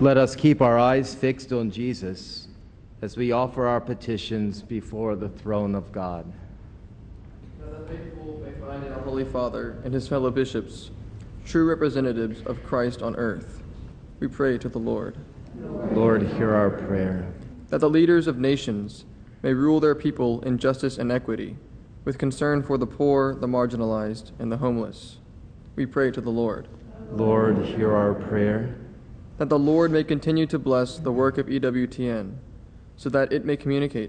Let us keep our eyes fixed on Jesus as we offer our petitions before the throne of God. That the faithful may find in our Holy Father and his fellow bishops true representatives of Christ on earth, we pray to the Lord. Lord, hear our prayer. That the leaders of nations may rule their people in justice and equity, with concern for the poor, the marginalized, and the homeless, we pray to the Lord. Lord, hear our prayer. That the Lord may continue to bless the work of EWTN, so that it may communicate